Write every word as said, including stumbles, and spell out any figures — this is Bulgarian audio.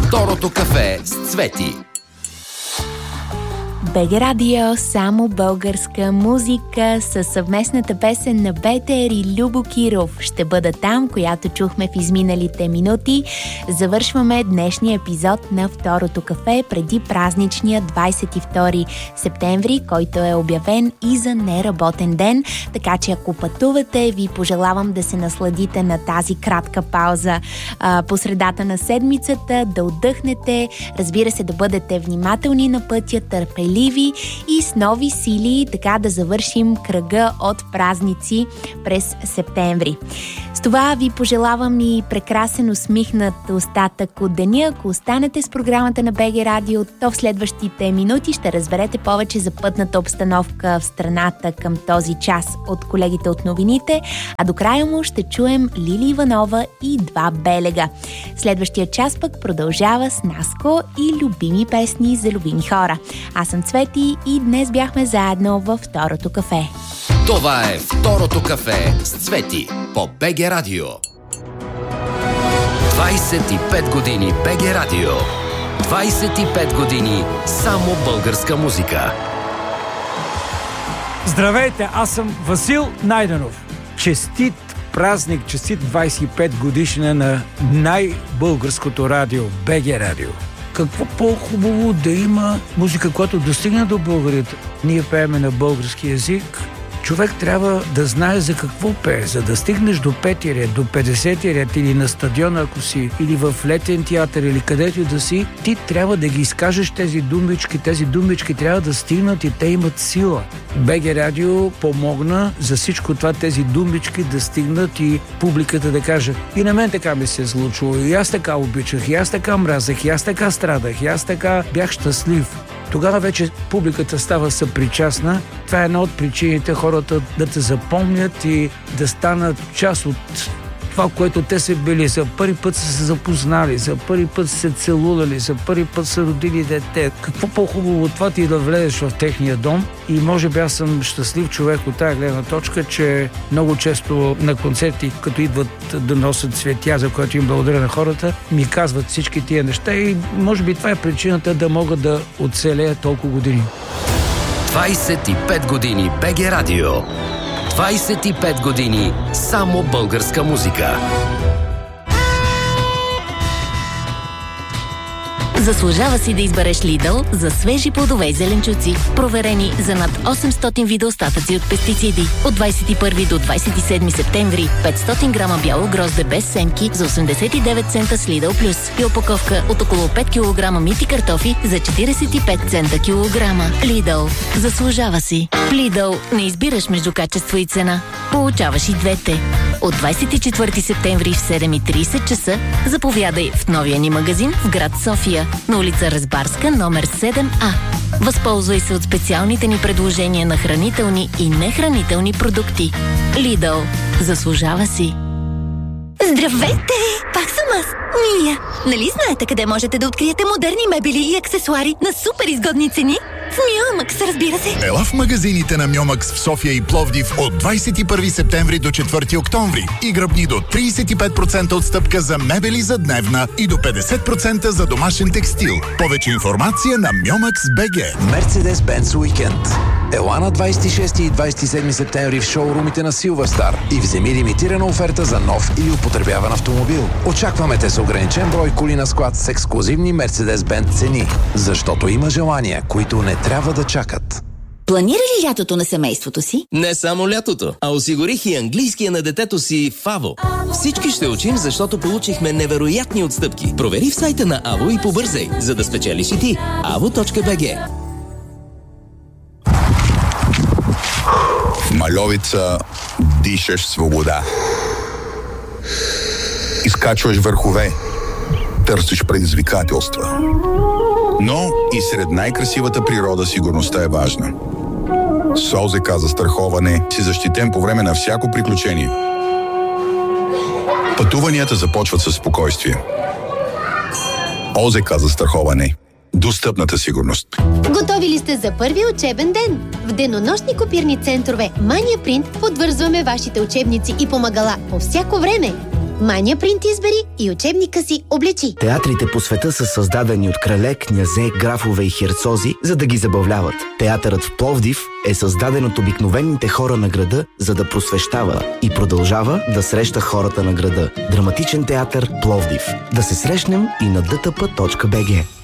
Второто кафе с Цвети. БГ Радио, само българска музика със съвместната песен на Бетер и Любо Киров "Ще бъда там", която чухме в изминалите минути. Завършваме днешния епизод на Второто кафе преди празничния двадесет и втори септември, който е обявен и за неработен ден. Така че ако пътувате, ви пожелавам да се насладите на тази кратка пауза а, по средата на седмицата, да отдъхнете, разбира се, да бъдете внимателни на пътя, търпеливи и с нови сили, така да завършим кръга от празници през септември. С това ви пожелавам и прекрасен усмихнат остатък от деня. Ако останете с програмата на БГ Радио, то в следващите минути ще разберете повече за пътната обстановка в страната към този час от колегите от новините, а до края му ще чуем Лили Иванова и Два Белега. Следващия час пък продължава с Наско и любими песни за любими хора. Аз съм Цвети и днес бяхме заедно във Второто кафе. Това е Второто кафе с Цвети по БГ Радио. двадесет и пет години БГ Радио. двадесет и пет години само българска музика. Здравейте, аз съм Васил Найденов. Честит празник, честит двадесет и пет годишна на най-българското радио, БГ Радио. Какво по-хубаво да има музика, която достигне до българите. Ние пееме на български език. Човек трябва да знае за какво пее. За да стигнеш до пети ред, до петдесети ред или на стадиона, ако си, или в летен театър, или където да си, ти трябва да ги изкажеш тези думички. Тези думички трябва да стигнат и те имат сила. БГ Радио помогна за всичко това, тези думички да стигнат и публиката да каже: и на мен така ми се е случило, и аз така обичах, и аз така мразах, и аз така страдах, и аз така бях щастлив. Тогава вече публиката става съпричастна. Това е една от причините хората да те запомнят и да станат част от това, което те са били. За първи път са се запознали, за първи път са се целували, за първи път са родили дете. Какво по-хубаво от това ти да влезеш в техния дом? И може би аз съм щастлив човек от тази гледна точка, че много често на концерти, като идват да носят цветя, за което им благодаря на хората, ми казват всички тия неща и може би това е причината да мога да оцелея толкова години. двадесет и пет години БГ Радио. двадесет и пет години само българска музика. Заслужава си да избереш Lidl за свежи плодове и зеленчуци, проверени за над осемстотин вида остатъци от пестициди. От двадесет и първи до двадесет и седми септември петстотин грама бяло грозде без семки за осемдесет и девет цента с Lidl Plus и опаковка от около пет килограма мити картофи за четиридесет и пет цента килограма. Lidl. Заслужава си. В Lidl не избираш между качество и цена. Получаваш и двете. От двадесет и четвърти септември в седем и тридесет часа заповядай в новия ни магазин в град София, на улица Разбарска, номер седем А. Възползвай се от специалните ни предложения на хранителни и нехранителни продукти. Lidl. Заслужава си. Здравейте! Пак съм аз, Мия. Нали знаете къде можете да откриете модерни мебели и аксесуари на супер изгодни цени? В Мьомакс, разбира се. Ела в магазините на Мьомакс в София и Пловдив от двадесет и първи септември до четвърти октомври и гръбни до тридесет и пет процента отстъпка за мебели за дневна и до петдесет процента за домашен текстил. Повече информация на Мьомакс БГ. Мерцедес-Бенц уикенд. Ела на двадесет и шести и двадесет и седми септември в шоурумите на Силверстар и вземи лимитирана оферта за нов или употребяван автомобил. Очакваме те с ограничен брой коли на склад с ексклузивни Мерцедес-Бенц цени, защото има желания, които не трябва да чакат. Планира ли лятото на семейството си? Не само лятото, а осигурих и английския на детето си в АВО. Всички ще учим, защото получихме невероятни отстъпки. Провери в сайта на АВО и побързай, за да спечелиш и ти. avo точка би джи. В Мальовица дишаш свобода. Изкачваш върхове. Търсиш предизвикателства. Но и сред най-красивата природа сигурността е важна. С ОЗК застраховане си защитен по време на всяко приключение. Пътуванията започват със спокойствие. ОЗК застраховане. Достъпната сигурност. Готови ли сте за първия учебен ден? В денонощни копирни центрове Mania Print подвързваме вашите учебници и помагала по всяко време. Мания принт избери и учебника си облечи. Театрите по света са създадени от крале, князе, графове и херцози, за да ги забавляват. Театърът в Пловдив е създаден от обикновените хора на града, за да просвещава и продължава да среща хората на града. Драматичен театър Пловдив. Да се срещнем и на д т п точка б г.